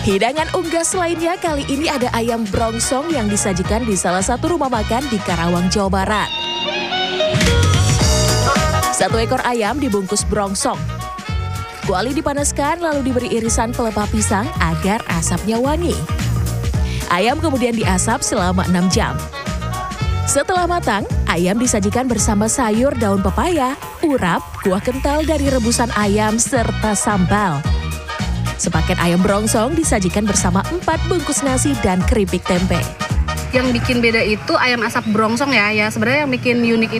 Hidangan unggas lainnya kali ini ada ayam brongsong yang disajikan di salah satu rumah makan di Karawang, Jawa Barat. Satu ekor ayam dibungkus brongsong. Kuali dipanaskan lalu diberi irisan pelepah pisang agar asapnya wangi. Ayam kemudian diasap selama 6 jam. Setelah matang, ayam disajikan bersama sayur daun pepaya, urap, kuah kental dari rebusan ayam, serta sambal. Sepaket ayam brongsong disajikan bersama 4 bungkus nasi dan keripik tempe. Yang bikin beda itu ayam asap brongsong ya. Ya sebenarnya yang bikin unik